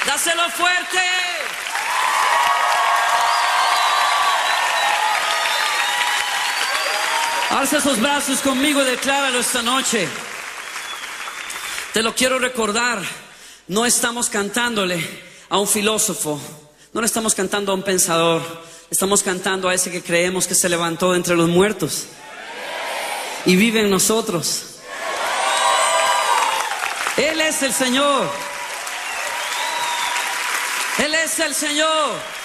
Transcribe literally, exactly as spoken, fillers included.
Dáselo fuerte. Alza esos brazos conmigo y decláralo esta noche. Te lo quiero recordar. No estamos cantándole a un filósofo. No le estamos cantando a un pensador. Estamos cantando a ese que creemos que se levantó de entre los muertos y vive en nosotros. Él es el Señor. Él es el Señor.